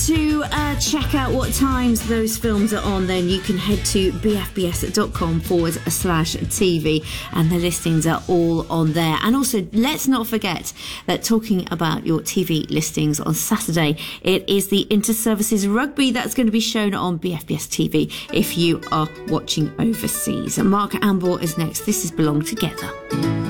To check out what times those films are on, then you can head to bfbs.com/TV, and the listings are all on there. And also, let's not forget that talking about your TV listings on Saturday, it is the Inter-Services Rugby that's going to be shown on BFBS TV if you are watching overseas. And Mark Amble is next. This is Belong Together.